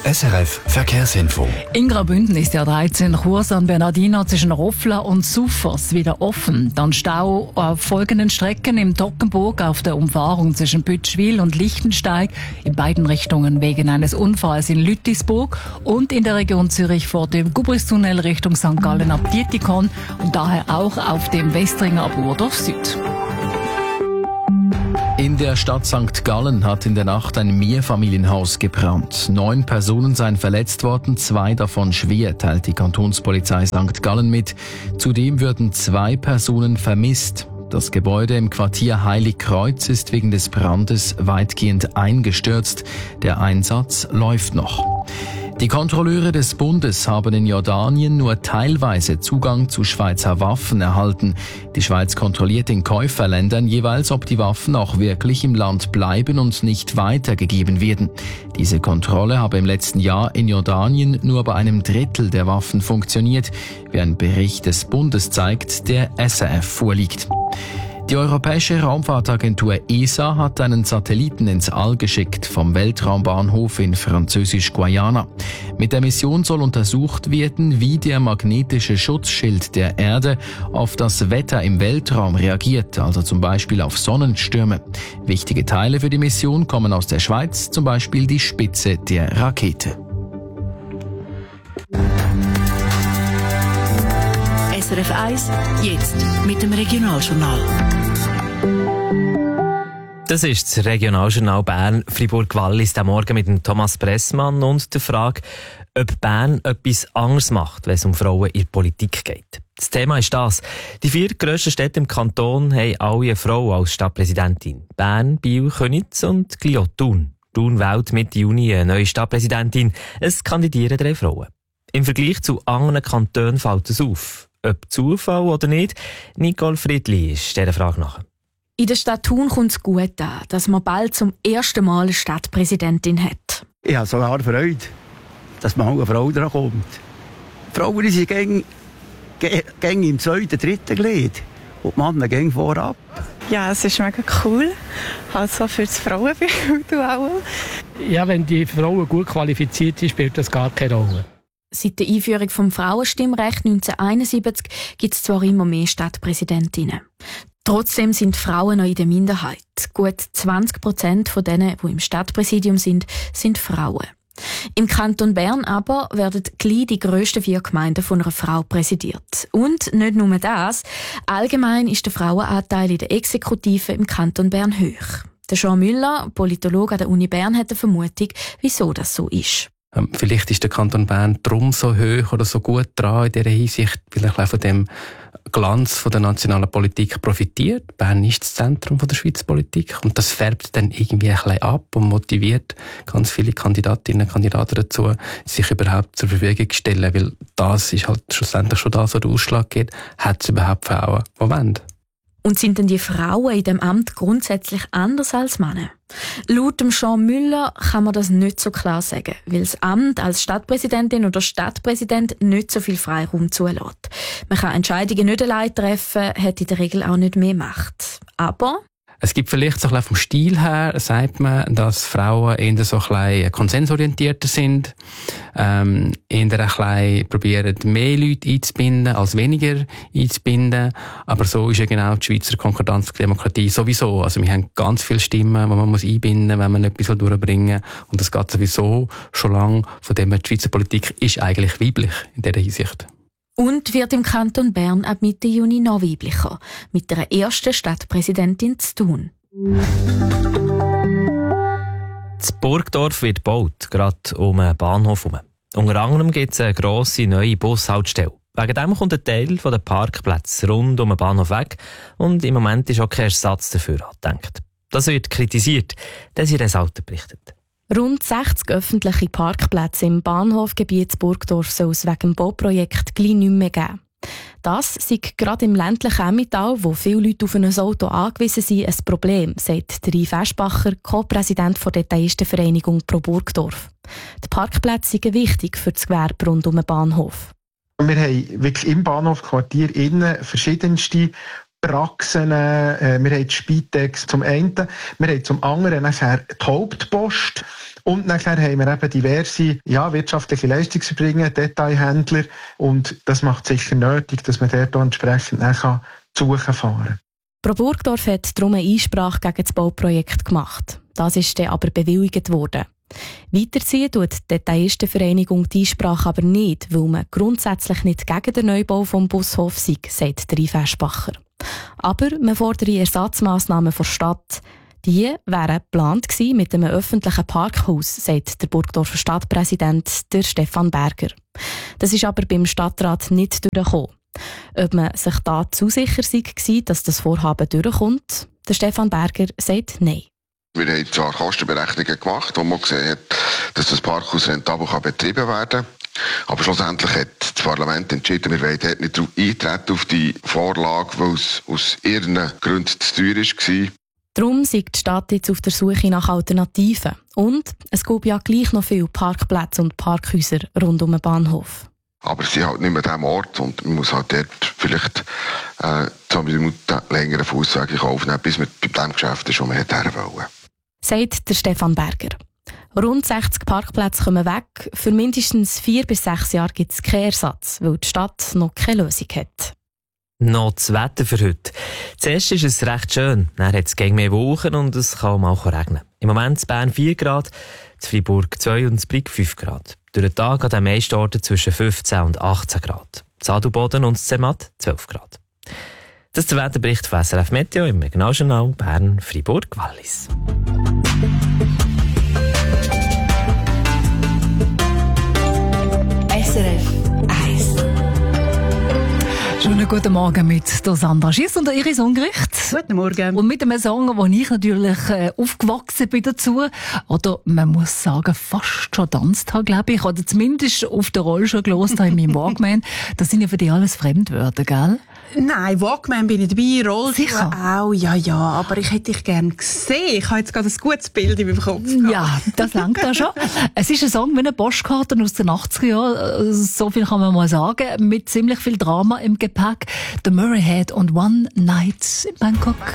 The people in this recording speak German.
SRF Verkehrsinfo. In Graubünden ist der 13 Chur San Bernardino zwischen Roffla und Suffers wieder offen. Dann Stau auf folgenden Strecken: im Toggenburg auf der Umfahrung zwischen Bütschwil und Lichtensteig, in beiden Richtungen wegen eines Unfalls in Lüttisburg, und in der Region Zürich vor dem Gubristunnel Richtung St. Gallen ab Dietikon und daher auch auf dem Westringer ab Urdorf Süd. In der Stadt St. Gallen hat in der Nacht ein Mehrfamilienhaus gebrannt. 9 Personen seien verletzt worden, 2 davon schwer, teilt die Kantonspolizei St. Gallen mit. Zudem würden 2 Personen vermisst. Das Gebäude im Quartier Heiligkreuz ist wegen des Brandes weitgehend eingestürzt. Der Einsatz läuft noch. Die Kontrolleure des Bundes haben in Jordanien nur teilweise Zugang zu Schweizer Waffen erhalten. Die Schweiz kontrolliert in Käuferländern jeweils, ob die Waffen auch wirklich im Land bleiben und nicht weitergegeben werden. Diese Kontrolle habe im letzten Jahr in Jordanien nur bei einem Drittel der Waffen funktioniert, wie ein Bericht des Bundes zeigt, der SRF vorliegt. Die Europäische Raumfahrtagentur ESA hat einen Satelliten ins All geschickt vom Weltraumbahnhof in Französisch-Guayana. Mit der Mission soll untersucht werden, wie der magnetische Schutzschild der Erde auf das Wetter im Weltraum reagiert, also zum Beispiel auf Sonnenstürme. Wichtige Teile für die Mission kommen aus der Schweiz, zum Beispiel die Spitze der Rakete. SRF 1, jetzt mit dem Regionaljournal. Das ist das Regionaljournal Bern Fribourg-Wallis diesen Morgen mit dem Thomas Pressmann und der Frage, ob Bern etwas anderes macht, wenn es um Frauen in der Politik geht. Das Thema ist das: Die 4 grössten Städte im Kanton haben alle eine Frau als Stadtpräsidentin. Bern, Biel, Köniz und Gli Thun. Thun wählt Mitte Juni eine neue Stadtpräsidentin. Es kandidieren 3 Frauen. Im Vergleich zu anderen Kantonen fällt es auf. Ob Zufall oder nicht, Nicole Friedli ist dieser Frage nach. In der Stadt Thun kommt es gut an, dass man bald zum ersten Mal eine Stadtpräsidentin hat. Ich habe sogar Freude, dass mal eine Frau dran kommt. Frauen die sind gäng im 2., 3. Glied und die Männer gehen vorab. Ja, es ist mega cool. Also für das Frauenbild auch. Ja, wenn die Frauen gut qualifiziert sind, spielt das gar keine Rolle. Seit der Einführung des Frauenstimmrechts 1971 gibt es zwar immer mehr Stadtpräsidentinnen. Trotzdem sind Frauen noch in der Minderheit. Gut 20% von denen, die im Stadtpräsidium sind Frauen. Im Kanton Bern aber werden gleich die grössten 4 Gemeinden von einer Frau präsidiert. Und nicht nur das, allgemein ist der Frauenanteil in der Exekutive im Kanton Bern hoch. Der Jean Müller, Politologe an der Uni Bern, hat eine Vermutung, wieso das so ist. Vielleicht ist der Kanton Bern darum so hoch oder so gut dran in dieser Hinsicht, weil er von dem Glanz von der nationalen Politik profitiert. Bern ist das Zentrum von der Schweizer Politik und das färbt dann irgendwie ein bisschen ab und motiviert ganz viele Kandidatinnen und Kandidaten dazu, sich überhaupt zur Verfügung zu stellen, weil das ist halt schlussendlich schon das, was der Ausschlag gibt. Hat es überhaupt Frauen, die wollen? Und sind denn die Frauen in dem Amt grundsätzlich anders als Männer? Laut dem Jean Müller kann man das nicht so klar sagen, weil das Amt als Stadtpräsidentin oder Stadtpräsident nicht so viel Freiraum zulässt. Man kann Entscheidungen nicht allein treffen, hat in der Regel auch nicht mehr Macht. Aber es gibt vielleicht so ein bisschen vom Stil her, sagt man, dass Frauen eher so ein bisschen konsensorientierter sind, eher ein bisschen probieren, mehr Leute einzubinden, als weniger einzubinden. Aber so ist ja genau die Schweizer Konkordanzdemokratie sowieso. Also wir haben ganz viele Stimmen, die man einbinden muss, wenn man etwas durchbringen will. Und das geht sowieso schon lange. Von dem her, die Schweizer Politik ist eigentlich weiblich in dieser Hinsicht. Und wird im Kanton Bern ab Mitte Juni noch weiblicher, mit der ersten Stadtpräsidentin zu Thun. Das Burgdorf wird gebaut, gerade um einen Bahnhof herum. Unter anderem gibt es eine grosse neue Bushaltestelle. Wegen dem kommt ein Teil der Parkplätze rund um den Bahnhof weg und im Moment ist auch kein Ersatz dafür angedenkt. Das wird kritisiert, Desiree Salter berichtet. Rund 60 öffentliche Parkplätze im Bahnhofgebiet Burgdorf soll es wegen dem Bauprojekt gleich nicht mehr geben. Das ist gerade im ländlichen Emmental, wo viele Leute auf ein Auto angewiesen sind, ein Problem, sagt Rif Eschbacher, Co-Präsident der Detailistenvereinigung Pro Burgdorf. Die Parkplätze sind wichtig für das Gewerbe rund um den Bahnhof. Wir haben wirklich im Bahnhofquartier innen verschiedenste Praxen, wir haben die Spitex zum einen, wir haben zum anderen nachher die Hauptpost und nachher haben wir eben diverse wirtschaftliche Leistungserbringer, Detailhändler und das macht sicher nötig, dass man dort entsprechend suchen fahren. Pro Burgdorf hat darum eine Einsprache gegen das Bauprojekt gemacht. Das ist dann aber bewilligt worden. Weiterziehen tut die Detailistenvereinigung die Einsprache aber nicht, weil man grundsätzlich nicht gegen den Neubau vom Bushof sei, sagt der Eifäschbacher. Aber man fordere Ersatzmassnahmen von der Stadt. Die wären geplant gewesen mit einem öffentlichen Parkhaus, sagt der Burgdorfer Stadtpräsident der Stefan Berger. Das ist aber beim Stadtrat nicht durchgekommen. Ob man sich da zu sicher war, dass das Vorhaben durchkommt, der Stefan Berger sagt nein. Wir haben zwar Kostenberechnungen gemacht, wo man gesehen hat, dass das Parkhaus rentabel betrieben werden kann. Aber schlussendlich hat das Parlament entschieden, wir wollen dort nicht eintreten auf die Vorlage, weil es aus ihren Gründen zu teuer war. Darum sei die Stadt jetzt auf der Suche nach Alternativen. Und es gibt ja gleich noch viele Parkplätze und Parkhäuser rund um den Bahnhof. Aber sie sind halt nicht mehr an diesem Ort und man muss halt dort vielleicht 2 Minuten längeren Fussweg in Kauf nehmen, bis man bei dem Geschäft ist, wo man her wollen. Sagt der Stefan Berger. Rund 60 Parkplätze kommen weg. Für mindestens 4 bis 6 Jahre gibt es keinen Ersatz, weil die Stadt noch keine Lösung hat. Noch das Wetter für heute. Zuerst ist es recht schön, dann hat es gegen mehr Wolken und es kann auch regnen. Im Moment in Bern 4 Grad, in Freiburg 2 und in Brig 5 Grad. Durch den Tag an den meisten Orten zwischen 15 und 18 Grad. In Adelboden und in Zermatt 12 Grad. Das ist der Wetterbericht von SRF Meteo im Regionaljournal Bern, Freiburg, Wallis. SRF 1. Schönen guten Morgen mit der Sandra Schiss und der Iris Ungericht. Guten Morgen. Und mit einem Song, wo ich natürlich aufgewachsen bin dazu. Oder man muss sagen, fast schon tanzt habe, glaube ich. Oder zumindest auf der Rolle schon gehört in meinem Walkman. Das sind ja für dich alles Fremdwörter, gell? Nein, Walkman bin ich dabei, Rollschuhe auch, ja, aber ich hätte dich gerne gesehen. Ich habe jetzt gerade ein gutes Bild in meinem Kopf. Ja, das langt ja schon. Es ist ein Song wie eine Postkarte aus den 80er Jahren, so viel kann man mal sagen, mit ziemlich viel Drama im Gepäck. The Murray Head und One Night in Bangkok.